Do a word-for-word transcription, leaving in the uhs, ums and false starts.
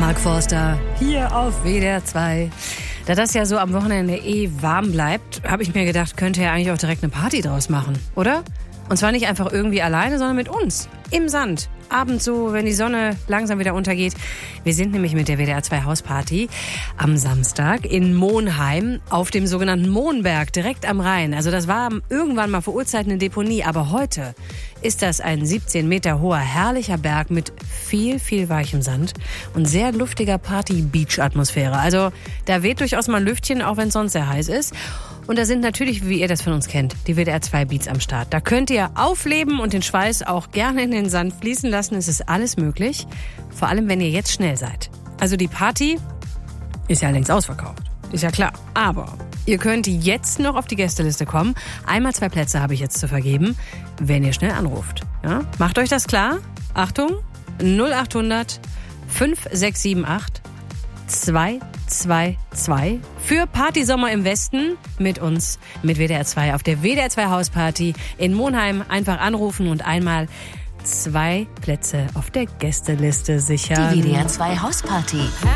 Mark Forster hier auf W D R zwei. Da das ja so am Wochenende eh warm bleibt, habe ich mir gedacht, könnte ja eigentlich auch direkt eine Party draus machen, oder? Und zwar nicht einfach irgendwie alleine, sondern mit uns. Im Sand. Abends so, wenn die Sonne langsam wieder untergeht. Wir sind nämlich mit der W D R zwei Hausparty am Samstag in Monheim auf dem sogenannten Mohnberg, direkt am Rhein. Also das war irgendwann mal vor Urzeiten eine Deponie, aber heute ist das ein siebzehn Meter hoher, herrlicher Berg mit viel, viel weichem Sand und sehr luftiger Party-Beach-Atmosphäre. Also da weht durchaus mal ein Lüftchen, auch wenn es sonst sehr heiß ist. Und da sind natürlich, wie ihr das von uns kennt, die W D R zwei Beats am Start. Da könnt ihr aufleben und den Schweiß auch gerne in den Sand fließen lassen. Es ist alles möglich, vor allem wenn ihr jetzt schnell seid. Also die Party ist ja längst ausverkauft, ist ja klar. Aber ihr könnt jetzt noch auf die Gästeliste kommen. Einmal zwei Plätze habe ich jetzt zu vergeben, wenn ihr schnell anruft. Ja? Macht euch das klar? Achtung, null acht hundert fünf sechs sieben acht zwei zwei zwei für Partysommer im Westen mit uns, mit W D R zwei auf der W D R zwei Hausparty in Monheim. Einfach anrufen und einmal zwei Plätze auf der Gästeliste sichern. Die W D R zwei Hausparty.